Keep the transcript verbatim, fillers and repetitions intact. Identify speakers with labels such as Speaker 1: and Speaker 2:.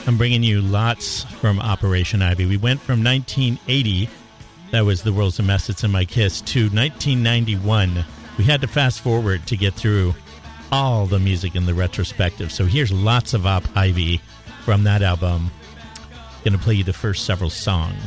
Speaker 1: I'm bringing you lots from Operation Ivy. We went from nineteen eighty, that was The World's a Mess, It's in My Kiss, to nineteen ninety-one. We had to fast forward to get through all the music in the retrospective. So here's lots of Op Ivy from that album. Going to play you the first several songs.